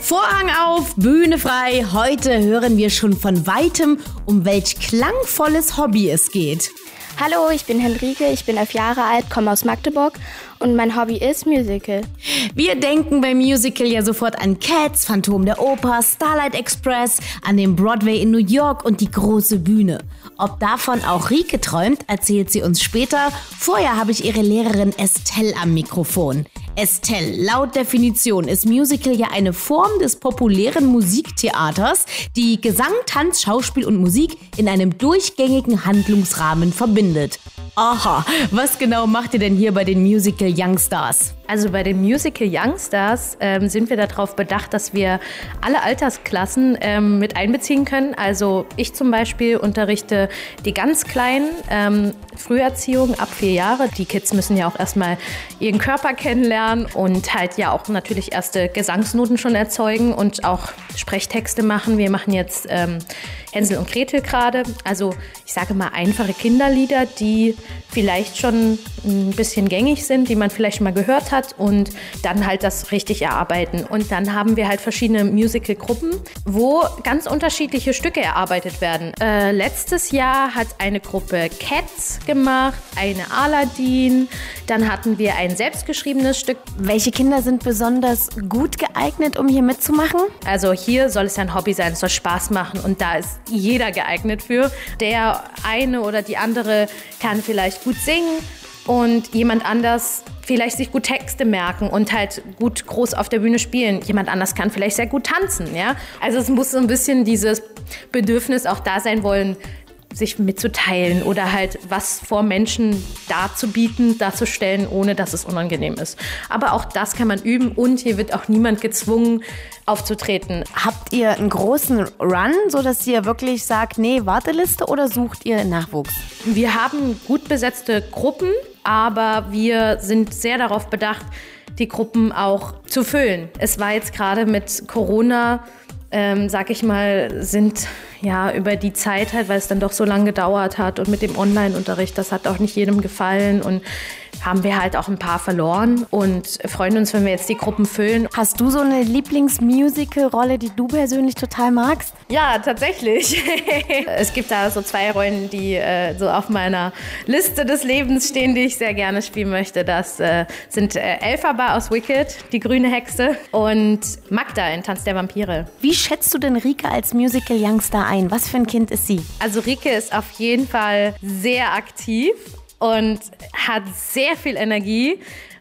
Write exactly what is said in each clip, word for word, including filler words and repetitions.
Vorhang auf, Bühne frei. Heute hören wir schon von Weitem, um welch klangvolles Hobby es geht. Hallo, ich bin Henrike, ich bin elf Jahre alt, komme aus Magdeburg und mein Hobby ist Musical. Wir denken beim Musical ja sofort an Cats, Phantom der Oper, Starlight Express, an den Broadway in New York und die große Bühne. Ob davon auch Rike träumt, erzählt sie uns später. Vorher habe ich ihre Lehrerin Estelle am Mikrofon. Estelle, laut Definition ist Musical ja eine Form des populären Musiktheaters, die Gesang, Tanz, Schauspiel und Musik in einem durchgängigen Handlungsrahmen verbindet. Aha, was genau macht ihr denn hier bei den Musical Youngstars? Also bei den Musical Youngstars ähm, sind wir darauf bedacht, dass wir alle Altersklassen ähm, mit einbeziehen können. Also ich zum Beispiel unterrichte die ganz Kleinen, ähm, Früherziehung ab vier Jahre. Die Kids müssen ja auch erstmal ihren Körper kennenlernen und halt ja auch natürlich erste Gesangsnoten schon erzeugen und auch Sprechtexte machen. Wir machen jetzt ähm, Hänsel und Gretel gerade. Also ich sage mal einfache Kinderlieder, die vielleicht schon ein bisschen gängig sind, die man vielleicht schon mal gehört hat und dann halt das richtig erarbeiten. Und dann haben wir halt verschiedene Musical-Gruppen, wo ganz unterschiedliche Stücke erarbeitet werden. Äh, letztes Jahr hat eine Gruppe Cats gemacht, eine Aladdin, dann hatten wir ein selbstgeschriebenes Stück. Welche Kinder sind besonders gut geeignet, um hier mitzumachen? Also hier soll es ja ein Hobby sein, es soll Spaß machen und da ist jeder geeignet für. Der eine oder die andere kann vielleicht gut singen und jemand anders vielleicht sich gut Texte merken und halt gut groß auf der Bühne spielen. Jemand anders kann vielleicht sehr gut tanzen, ja. Also es muss so ein bisschen dieses Bedürfnis auch da sein wollen, sich mitzuteilen oder halt was vor Menschen darzubieten, darzustellen, ohne dass es unangenehm ist. Aber auch das kann man üben und hier wird auch niemand gezwungen, aufzutreten. Habt ihr einen großen Run, sodass ihr wirklich sagt, nee, Warteliste, oder sucht ihr Nachwuchs? Wir haben gut besetzte Gruppen, aber wir sind sehr darauf bedacht, die Gruppen auch zu füllen. Es war jetzt gerade mit Corona, ähm, sag ich mal, sind ja über die Zeit halt, weil es dann doch so lange gedauert hat und mit dem Online-Unterricht, das hat auch nicht jedem gefallen und haben wir halt auch ein paar verloren und freuen uns, wenn wir jetzt die Gruppen füllen. Hast du so eine Lieblings-Musical-Rolle, die du persönlich total magst? Ja, tatsächlich. Es gibt da so zwei Rollen, die äh, so auf meiner Liste des Lebens stehen, die ich sehr gerne spielen möchte. Das äh, sind äh, Elphaba aus Wicked, die grüne Hexe, und Magda in Tanz der Vampire. Wie schätzt du denn Rike als Musical-Youngster ein? Was für ein Kind ist sie? Also Rike ist auf jeden Fall sehr aktiv und hat sehr viel Energie.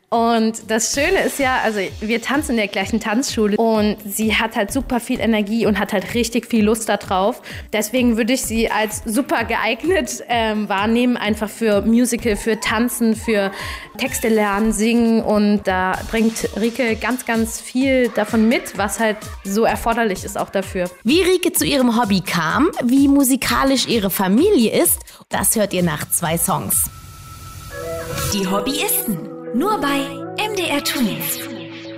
Und das Schöne ist ja, also wir tanzen in der gleichen Tanzschule und sie hat halt super viel Energie und hat halt richtig viel Lust da drauf. Deswegen würde ich sie als super geeignet ähm, wahrnehmen, einfach für Musical, für Tanzen, für Texte lernen, singen. Und da bringt Rike ganz, ganz viel davon mit, was halt so erforderlich ist auch dafür. Wie Rike zu ihrem Hobby kam, wie musikalisch ihre Familie ist, das hört ihr nach zwei Songs. Die Hobbyisten. Nur bei M D R Twins.